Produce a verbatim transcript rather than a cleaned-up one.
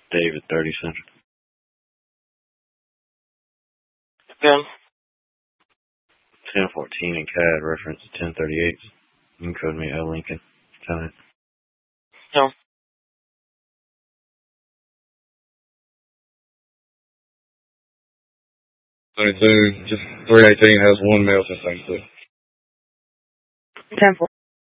David, thirty Central. Yeah. ten fourteen in C A D, reference ten thirty-eight. You can code me L. Lincoln. Time. No. twenty-two, just three eighteen has one mail since twenty-two. ten four.